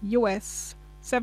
US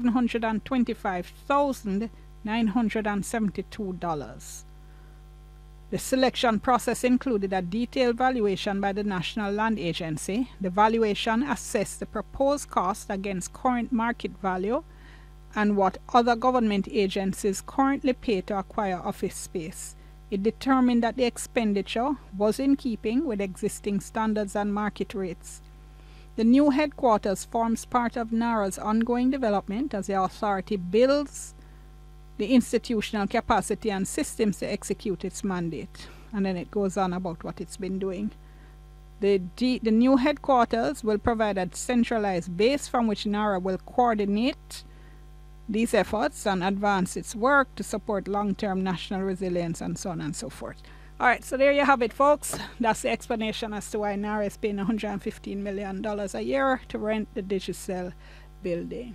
$725,972. The selection process included a detailed valuation by the National Land Agency. The valuation assessed the proposed cost against current market value and what other government agencies currently pay to acquire office space. It determined that the expenditure was in keeping with existing standards and market rates. The new headquarters forms part of NARA's ongoing development as the authority builds the institutional capacity and systems to execute its mandate. And then it goes on about what it's been doing. The new headquarters will provide a centralized base from which NARA will coordinate these efforts and advance its work to support long-term national resilience and so on and so forth. All right, so there you have it, folks. That's the explanation as to why NARA is paying $115 million a year to rent the Digicel building.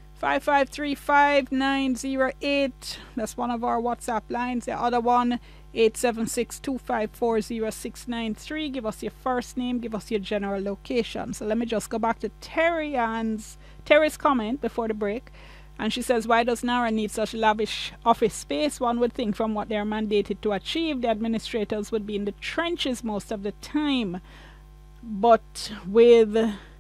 5535908. That's one of our WhatsApp lines. The other one, 876-254-0693. Give us your first name. Give us your general location. So let me just go back to Terry's comment before the break. And she says, why does NARA need such lavish office space? One would think from what they are mandated to achieve, the administrators would be in the trenches most of the time. But with...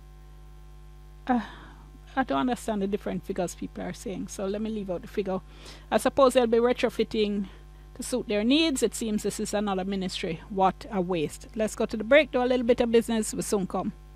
I don't understand the different figures people are saying, so let me leave out the figure. I suppose they'll be retrofitting to suit their needs. It seems this is another ministry. What a waste. Let's go to the break, do a little bit of business. We'll soon come.